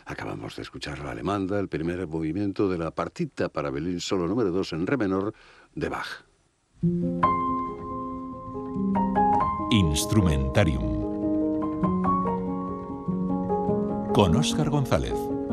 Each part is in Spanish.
Acabamos de escuchar la alemanda, el primer movimiento de la partita para violín solo número 2 en re menor de Bach. Instrumentarium con Óscar González.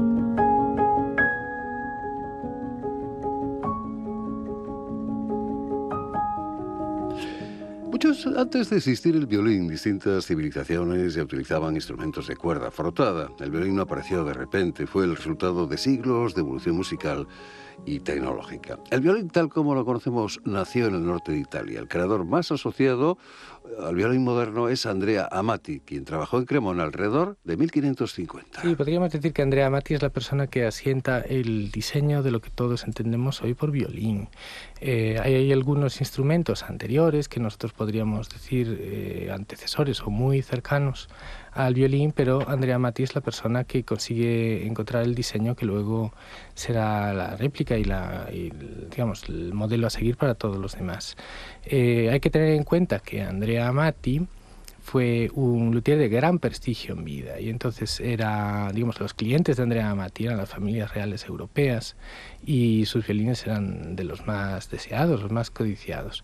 Muchos, antes de existir el violín, distintas civilizaciones ya utilizaban instrumentos de cuerda frotada. El violín no apareció de repente, fue el resultado de siglos de evolución musical y tecnológica. El violín, tal como lo conocemos, nació en el norte de Italia. El creador más asociado al violín moderno es Andrea Amati, quien trabajó en Cremona alrededor de 1550. Sí, podríamos decir que Andrea Amati es la persona que asienta el diseño de lo que todos entendemos hoy por violín. Hay algunos instrumentos anteriores que nosotros podríamos decir antecesores o muy cercanos al violín, pero Andrea Amati es la persona que consigue encontrar el diseño que luego será la réplica y digamos, el modelo a seguir para todos los demás. Hay que tener en cuenta que Andrea Amati fue un luthier de gran prestigio en vida y entonces los clientes de Andrea Amati eran las familias reales europeas y sus violines eran de los más deseados, los más codiciados.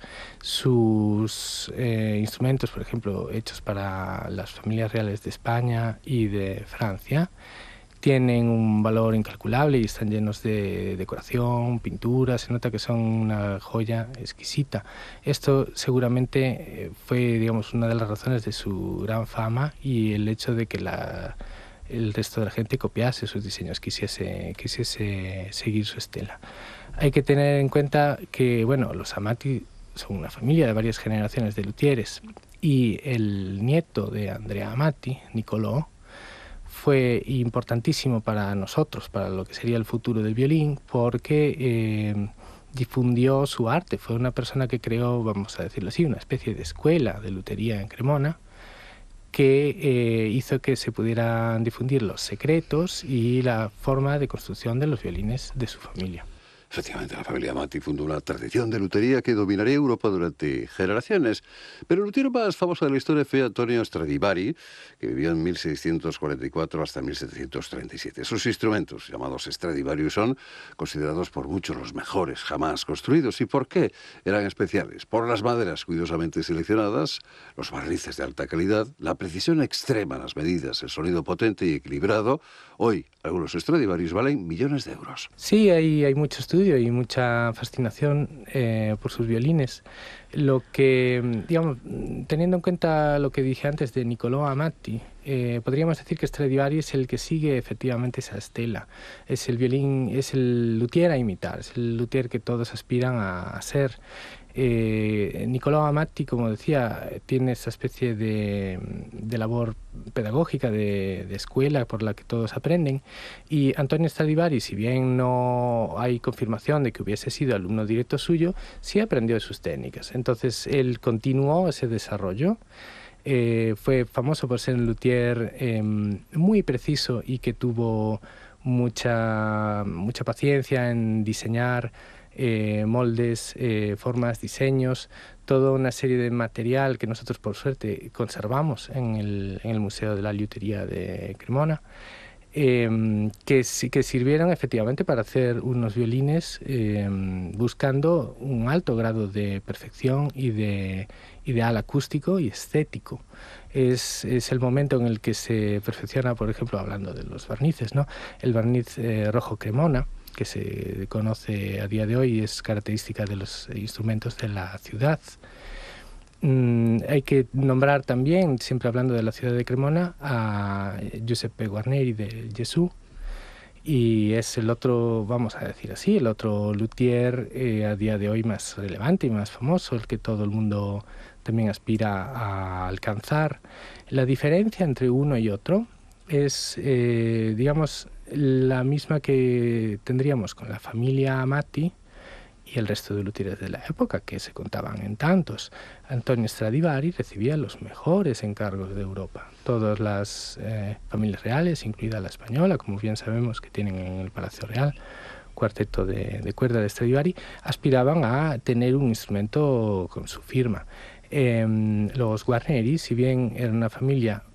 Sus instrumentos, por ejemplo, hechos para las familias reales de España y de Francia, tienen un valor incalculable y están llenos de decoración, pintura, se nota que son una joya exquisita. Esto seguramente fue, digamos, una de las razones de su gran fama y el hecho de que el resto de la gente copiase sus diseños, quisiese seguir su estela. Hay que tener en cuenta que, bueno, los Amati son una familia de varias generaciones de luthieres y el nieto de Andrea Amati, Niccolò, fue importantísimo para nosotros, para lo que sería el futuro del violín, porque difundió su arte. Fue una persona que creó, vamos a decirlo así, una especie de escuela de lutería en Cremona, que hizo que se pudieran difundir los secretos y la forma de construcción de los violines de su familia. Efectivamente, la familia Amati fundó una tradición de lutería que dominaría Europa durante generaciones. Pero el luthier más famoso de la historia fue Antonio Stradivari, que vivió en 1644 hasta 1737. Sus instrumentos, llamados Stradivarius, son considerados por muchos los mejores jamás construidos. ¿Y por qué eran especiales? Por las maderas cuidadosamente seleccionadas, los barnices de alta calidad, la precisión extrema en las medidas, el sonido potente y equilibrado. Hoy, algunos Stradivarius valen millones de euros. Sí, hay mucho estudio y mucha fascinación por sus violines. Lo que, digamos, teniendo en cuenta lo que dije antes de Niccolò Amati, podríamos decir que Stradivari es el que sigue efectivamente esa estela. Es el luthier a imitar, es el luthier que todos aspiran a ser. Niccolò Amati, como decía, tiene esa especie de labor pedagógica, de escuela por la que todos aprenden, y Antonio Stradivari, si bien no hay confirmación de que hubiese sido alumno directo suyo, sí aprendió de sus técnicas. Entonces él continuó ese desarrollo. Fue famoso por ser un luthier muy preciso y que tuvo mucha paciencia en diseñar moldes, formas, diseños, toda una serie de material que nosotros por suerte conservamos en el Museo de la Lutería de Cremona, que sirvieron efectivamente para hacer unos violines buscando un alto grado de perfección y de ideal acústico y estético. Es el momento en el que se perfecciona, por ejemplo, hablando de los barnices, ¿no? El barniz rojo Cremona, que se conoce a día de hoy, es característica de los instrumentos de la ciudad. Hay que nombrar también, siempre hablando de la ciudad de Cremona, a Giuseppe Guarneri del Gesù, y es el otro, vamos a decir así, el otro luthier a día de hoy más relevante y más famoso, el que todo el mundo también aspira a alcanzar. La diferencia entre uno y otro es, digamos, la misma que tendríamos con la familia Amati y el resto de luthieres de la época, que se contaban en tantos. Antonio Stradivari recibía los mejores encargos de Europa. Todas las familias reales, incluida la española, como bien sabemos que tienen en el Palacio Real, cuarteto de cuerda de Stradivari, aspiraban a tener un instrumento con su firma. Los Guarneri, si bien eran una familia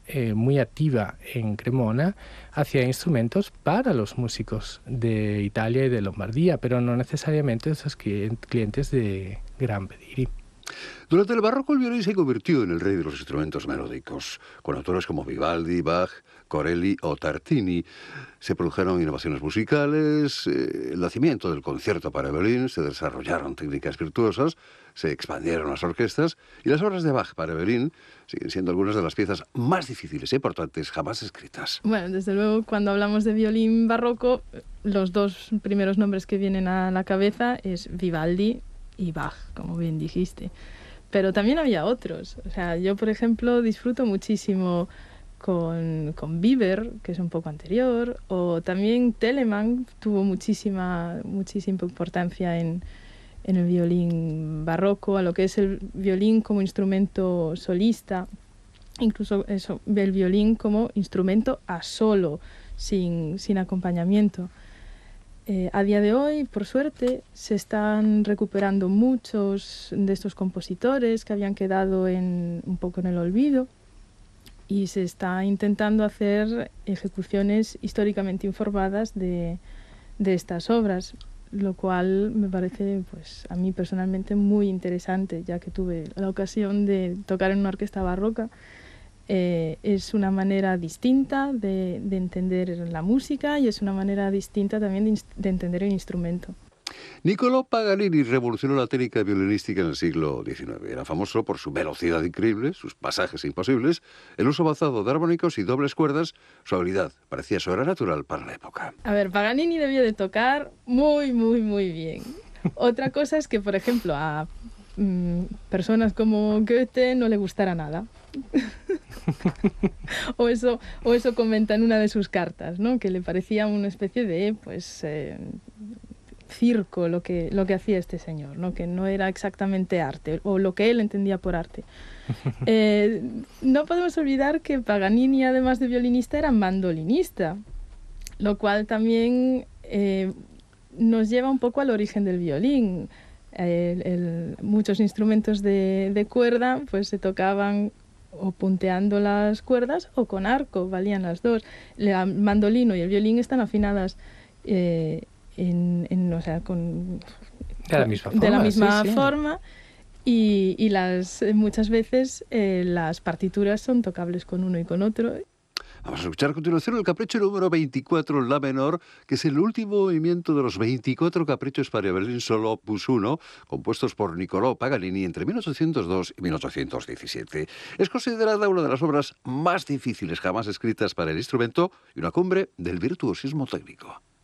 muy activa en Cremona hacia instrumentos para los músicos de Italia y de Lombardía, pero no necesariamente esos clientes de gran pedigrí. Durante el barroco el violín se convirtió en el rey de los instrumentos melódicos. Con autores como Vivaldi, Bach, Corelli o Tartini se produjeron innovaciones musicales, el nacimiento del concierto para violín, se desarrollaron técnicas virtuosas, se expandieron las orquestas y las obras de Bach para violín siguen siendo algunas de las piezas más difíciles e importantes jamás escritas. Bueno, desde luego, cuando hablamos de violín barroco, los dos primeros nombres que vienen a la cabeza es Vivaldi y Bach, como bien dijiste. Pero también había otros. O sea, yo, por ejemplo, disfruto muchísimo con Biber, que es un poco anterior, o también Telemann tuvo muchísima importancia en el violín barroco, a lo que es el violín como instrumento solista, incluso eso, el violín como instrumento a solo, sin acompañamiento. A día de hoy, por suerte, se están recuperando muchos de estos compositores que habían quedado un poco en el olvido, y se está intentando hacer ejecuciones históricamente informadas de estas obras, lo cual me parece, pues, a mí personalmente muy interesante, ya que tuve la ocasión de tocar en una orquesta barroca. Es una manera distinta de entender la música y es una manera distinta también de entender el instrumento. Niccolò Paganini revolucionó la técnica violinística en el siglo XIX. Era famoso por su velocidad increíble, sus pasajes imposibles, el uso avanzado de armónicos y dobles cuerdas. Su habilidad parecía sobrenatural para la época. A ver, Paganini debía de tocar muy, muy, muy bien. Otra cosa es que, por ejemplo, a personas como Goethe no le gustara nada. o eso comenta en una de sus cartas, ¿no? Que le parecía una especie de, pues, circo lo que hacía este señor, ¿no? Que no era exactamente arte, o lo que él entendía por arte. No podemos olvidar que Paganini, además de violinista, era mandolinista, lo cual también nos lleva un poco al origen del violín. Muchos instrumentos de cuerda pues se tocaban o punteando las cuerdas o con arco, valían las dos. El mandolino y el violín están afinadas o sea, de la misma forma, y muchas veces las partituras son tocables con uno y con otro. Vamos a escuchar a continuación el capricho número 24 en la menor, que es el último movimiento de los 24 caprichos para violín solo opus 1, compuestos por Niccolò Paganini entre 1802 y 1817. Es considerada una de las obras más difíciles jamás escritas para el instrumento y una cumbre del virtuosismo técnico.